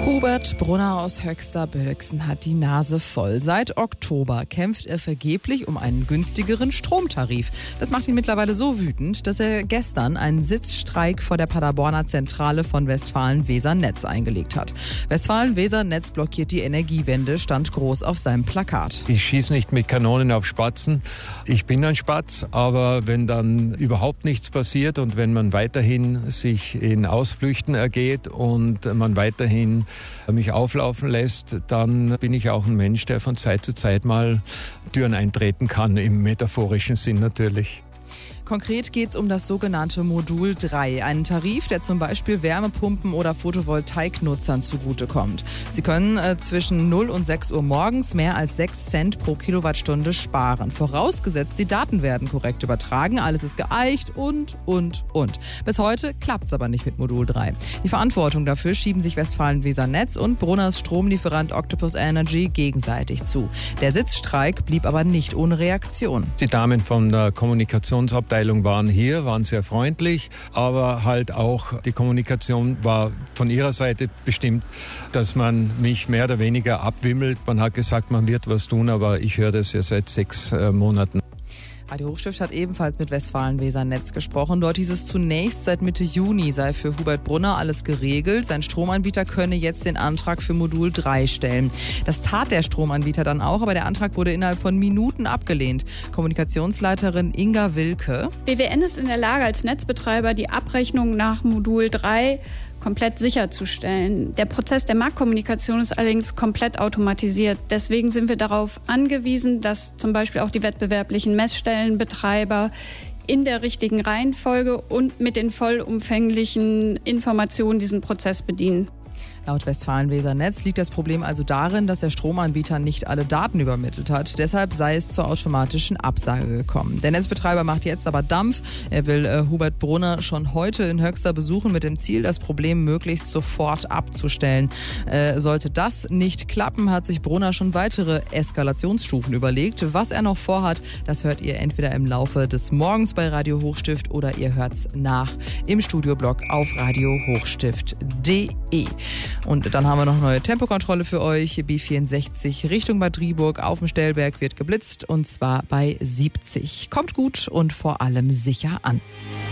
Hubert Brunner aus Höxter-Bilksen hat die Nase voll. Seit Oktober kämpft er vergeblich um einen günstigeren Stromtarif. Das macht ihn mittlerweile so wütend, dass er gestern einen Sitzstreik vor der Paderborner Zentrale von Westfalen-Weser-Netz eingelegt hat. Westfalen-Weser-Netz blockiert die Energiewende, stand groß auf seinem Plakat. Ich schieße nicht mit Kanonen auf Spatzen. Ich bin ein Spatz, aber wenn dann überhaupt nichts passiert und wenn man weiterhin sich in Ausflüchten ergeht und man weiterhin mich auflaufen lässt, dann bin ich auch ein Mensch, der von Zeit zu Zeit mal Türen eintreten kann, im metaphorischen Sinn natürlich. Konkret geht es um das sogenannte Modul 3, einen Tarif, der zum Beispiel Wärmepumpen oder Photovoltaiknutzern zugutekommt. Sie können zwischen 0 und 6 Uhr morgens mehr als 6 Cent pro Kilowattstunde sparen. Vorausgesetzt, die Daten werden korrekt übertragen, alles ist geeicht und. Bis heute klappt es aber nicht mit Modul 3. Die Verantwortung dafür schieben sich Westfalen-Weser-Netz und Brunners Stromlieferant Octopus Energy gegenseitig zu. Der Sitzstreik blieb aber nicht ohne Reaktion. Die Damen von der Kommunikationsabteilung waren hier, waren sehr freundlich, aber halt auch die Kommunikation war von ihrer Seite bestimmt, dass man mich mehr oder weniger abwimmelt. Man hat gesagt, man wird was tun, aber ich höre das ja seit 6 Monaten. Radio Hochstift hat ebenfalls mit Westfalen-Weser-Netz gesprochen. Dort hieß es zunächst, seit Mitte Juni sei für Hubert Brunner alles geregelt. Sein Stromanbieter könne jetzt den Antrag für Modul 3 stellen. Das tat der Stromanbieter dann auch, aber der Antrag wurde innerhalb von Minuten abgelehnt. Kommunikationsleiterin Inga Wilke. BWN ist in der Lage, als Netzbetreiber die Abrechnung nach Modul 3 komplett sicherzustellen. Der Prozess der Marktkommunikation ist allerdings komplett automatisiert. Deswegen sind wir darauf angewiesen, dass zum Beispiel auch die wettbewerblichen Messstellenbetreiber in der richtigen Reihenfolge und mit den vollumfänglichen Informationen diesen Prozess bedienen. Laut Westfalen-Weser-Netz liegt das Problem also darin, dass der Stromanbieter nicht alle Daten übermittelt hat. Deshalb sei es zur automatischen Absage gekommen. Der Netzbetreiber macht jetzt aber Dampf. Er will Hubert Brunner schon heute in Höxter besuchen mit dem Ziel, das Problem möglichst sofort abzustellen. Sollte das nicht klappen, hat sich Brunner schon weitere Eskalationsstufen überlegt. Was er noch vorhat, das hört ihr entweder im Laufe des Morgens bei Radio Hochstift oder ihr hört's nach im Studioblog auf radiohochstift.de. Und dann haben wir noch neue Tempokontrolle für euch. B64 Richtung Bad Driburg auf dem Stellberg wird geblitzt und zwar bei 70. Kommt gut und vor allem sicher an.